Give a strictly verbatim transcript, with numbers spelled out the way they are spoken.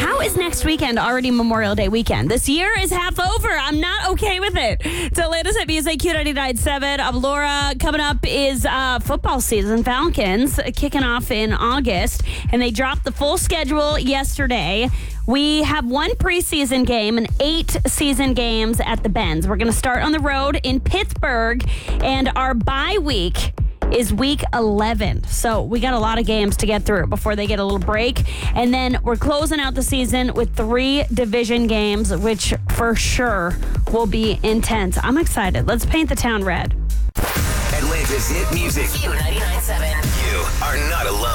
How is next weekend already Memorial Day weekend? This year is half over. I'm not okay with it. To latest at Music Q ninety-nine point seven, I'm Laura. Coming up is uh, football season. Falcons kicking off in August, and they dropped the full schedule yesterday. We have one preseason game and eight season games at the Benz. We're going to start on the road in Pittsburgh, and our bye week is week eleven. So we got a lot of games to get through before they get a little break. And then we're closing out the season with three division games, which for sure will be intense. I'm excited. Let's paint the town red. Atlanta's hit music. Q ninety-nine point seven. You are not alone.